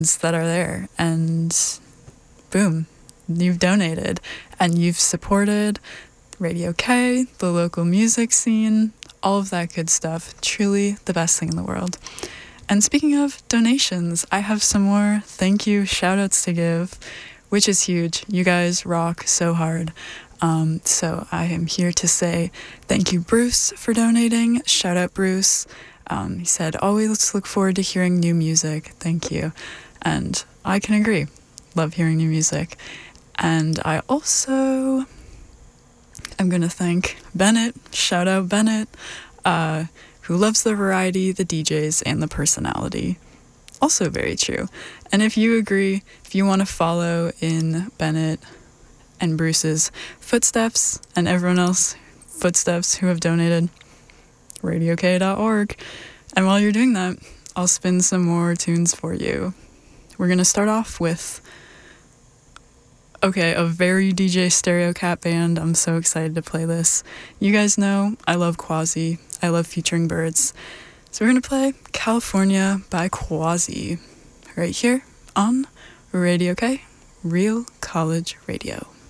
that are there, and boom, you've donated and you've supported Radio K, the local music scene, all of that good stuff. Truly the best thing in the world. And speaking of donations, I have some more thank you shout outs to give, which is huge. You guys rock so hard. So I am here to say thank you, Bruce, for donating. Shout out, Bruce. He said, always look forward to hearing new music. Thank you. And I can agree. Love hearing new music. And I also am going to thank Bennett. Shout out, Bennett, who loves the variety, the DJs, and the personality. Also very true. And if you agree, if you want to follow in Bennett and Bruce's footsteps and everyone else footsteps who have donated, radiok.org. And while you're doing that, I'll spin some more tunes for you. We're going to start off with, a very DJ Stereo Cat band. I'm so excited to play this. You guys know I love Quasi. I love featuring birds. So we're going to play California by Quasi right here on Radio K, Real College Radio.